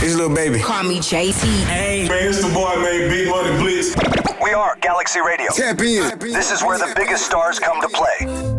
It's Lil Baby. Call me JT. Hey, man, it's the boy, man, Big Money Blitz. We are Galaxy Radio. Tap in. This is where the biggest stars come to play.